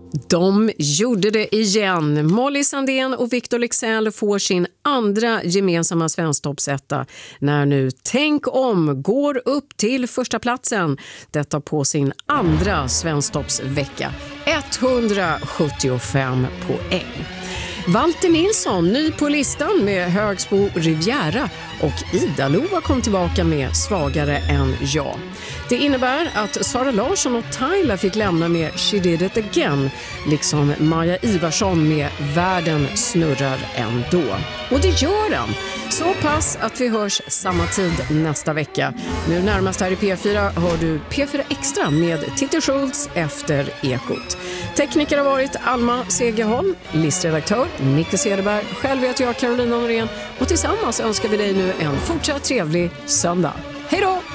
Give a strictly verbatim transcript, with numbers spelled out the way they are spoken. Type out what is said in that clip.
De gjorde det igen. Molly Sandén och Victor Leksell får sin andra gemensamma svensktoppsetta när nu Tänk om går upp till första platsen. Detta på sin andra svensktoppsvecka. etthundrasjuttiofem poäng. Walter Nilsson, ny på listan med Högsbo Riviera, och Ida-Lova kom tillbaka med Svagare än jag. Det innebär att Sara Larsson och Tyler fick lämna med She Did It Again, liksom Maja Ivarsson med Världen snurrar ändå. Och det gör den. Så pass att vi hörs samma tid nästa vecka. Nu närmast här i P fyra hör du P fyra Extra med Titti Schultz efter Ekot. Tekniker har varit Alma Segerholm, listredaktör Micke Cederberg, själv heter jag Carolina Norén, och tillsammans önskar vi dig nu en fortsatt trevlig söndag. Hej då!